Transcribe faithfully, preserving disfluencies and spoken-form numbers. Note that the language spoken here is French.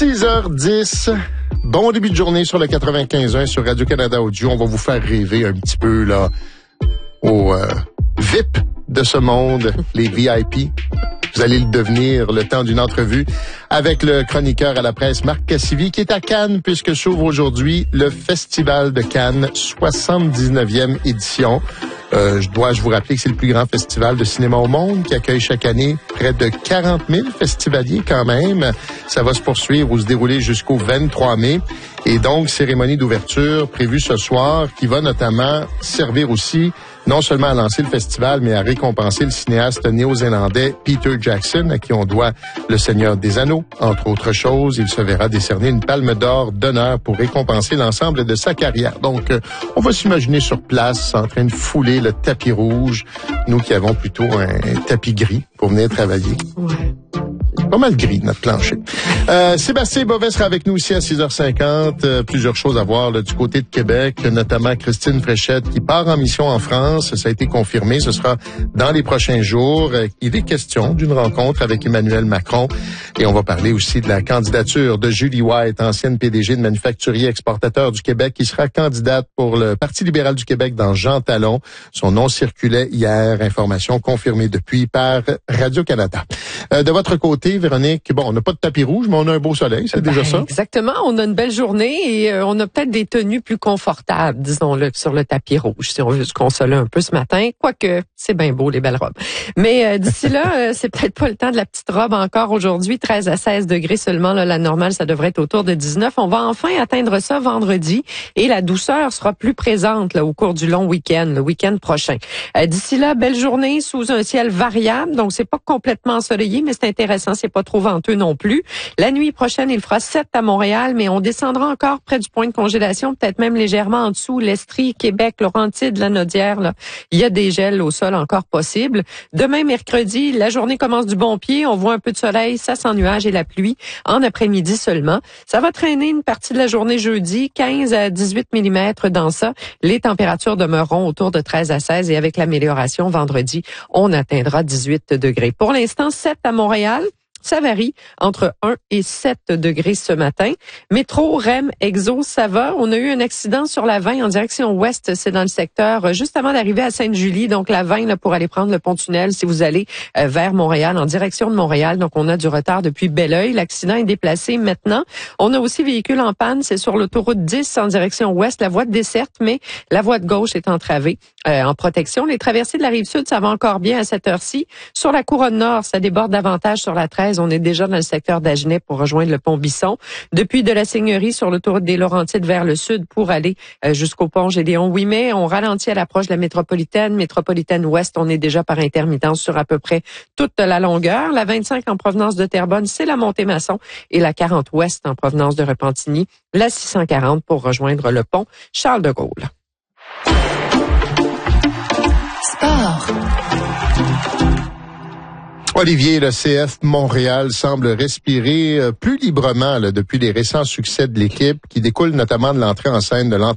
six heures dix. Bon début de journée sur le quatre-vingt-quinze point un sur Radio-Canada Audio. On va vous faire rêver un petit peu là au euh, V I P de ce monde, les V I P. Vous allez le devenir le temps d'une entrevue avec le chroniqueur à la presse Marc Cassivi qui est à Cannes puisque s'ouvre aujourd'hui le Festival de Cannes, soixante-dix-neuvième édition. Euh, je dois je vous rappeler que c'est le plus grand festival de cinéma au monde qui accueille chaque année près de quarante mille festivaliers quand même. Ça va se poursuivre ou se dérouler jusqu'au vingt-trois mai. Et donc, cérémonie d'ouverture prévue ce soir qui va notamment servir aussi non seulement à lancer le festival, mais à récompenser le cinéaste néo-zélandais Peter Jackson, à qui on doit Le Seigneur des Anneaux. Entre autres choses, il se verra décerner une palme d'or d'honneur pour récompenser l'ensemble de sa carrière. Donc, euh, on va s'imaginer sur place en train de fouler le tapis rouge, nous qui avons plutôt un, un tapis gris pour venir travailler. Ouais. Pas mal gris, notre plancher. Euh, Sébastien Bovet sera avec nous aussi à six heures cinquante. Euh, plusieurs choses à voir là, du côté de Québec, notamment Christine Fréchette qui part en mission en France. Ça a été confirmé. Ce sera dans les prochains jours. Euh, il est question d'une rencontre avec Emmanuel Macron. Et on va parler aussi de la candidature de Julie White, ancienne P D G de Manufacturier Exportateur du Québec, qui sera candidate pour le Parti libéral du Québec dans Jean Talon. Son nom circulait hier. Information confirmée depuis par Radio-Canada. Euh, de votre côté, Véronique, bon, on n'a pas de tapis rouge, mais on a un beau soleil, c'est ben, déjà ça? Exactement, on a une belle journée et euh, on a peut-être des tenues plus confortables, disons-le, sur le tapis rouge, si on veut se consoler un peu ce matin, quoique c'est bien beau, les belles robes. Mais euh, d'ici là, euh, c'est peut-être pas le temps de la petite robe encore aujourd'hui, treize à seize degrés seulement, là, la normale, ça devrait être autour de dix-neuf. On va enfin atteindre ça vendredi et la douceur sera plus présente là, au cours du long week-end, le week-end prochain. Euh, d'ici là, belle journée sous un ciel variable, donc c'est pas complètement ensoleillé, mais c'est intéressant, c'est pas trop venteux non plus. La nuit prochaine, il fera sept à Montréal, mais on descendra encore près du point de congélation, peut-être même légèrement en dessous, l'Estrie, Québec, Laurentides, la Naudière, là. Il y a des gels au sol encore possibles. Demain, mercredi, la journée commence du bon pied, on voit un peu de soleil, ça sans nuages et la pluie en après-midi seulement. Ça va traîner une partie de la journée jeudi, quinze à dix-huit millimètres dans ça. Les températures demeureront autour de treize à seize et avec l'amélioration vendredi, on atteindra dix-huit degrés. Pour l'instant, sept à Montréal. Ça varie entre un et sept degrés ce matin. Métro, R E M, Exo, ça va. On a eu un accident sur la vingt en direction ouest. C'est dans le secteur juste avant d'arriver à Sainte-Julie. Donc, la vingt là, pour aller prendre le pont-tunnel si vous allez euh, vers Montréal, en direction de Montréal. Donc, on a du retard depuis Belleuil. L'accident est déplacé maintenant. On a aussi véhicule en panne. C'est sur l'autoroute dix en direction ouest. La voie de desserte, mais la voie de gauche est entravée euh, en protection. Les traversées de la Rive-Sud, ça va encore bien à cette heure-ci. Sur la couronne nord, ça déborde davantage sur la treize. On est déjà dans le secteur d'Agenais pour rejoindre le pont Bisson. Depuis de la Seigneurie sur l'autoroute des Laurentides vers le sud pour aller euh, jusqu'au pont Gédéon-Ouimet, on ralentit à l'approche de la métropolitaine. Métropolitaine ouest, on est déjà par intermittence sur à peu près toute la longueur. La vingt-cinq en provenance de Terrebonne, c'est la Montée-Maçon et la quarante ouest en provenance de Repentigny. La six cent quarante pour rejoindre le pont Charles de Gaulle. Sport. Olivier, le C F Montréal semble respirer plus librement là, depuis les récents succès de l'équipe qui découlent notamment de l'entrée en scène de l'entraîneur